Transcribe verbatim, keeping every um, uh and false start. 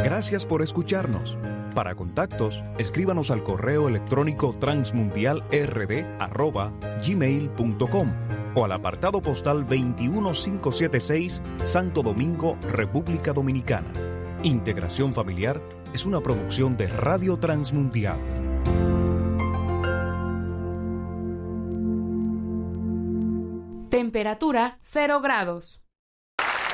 Gracias por escucharnos. Para contactos, escríbanos al correo electrónico transmundialrd arroba gmail punto com o al apartado postal veintiuno mil quinientos setenta y seis, Santo Domingo, República Dominicana. Integración Familiar es una producción de Radio Transmundial. Temperatura cero grados.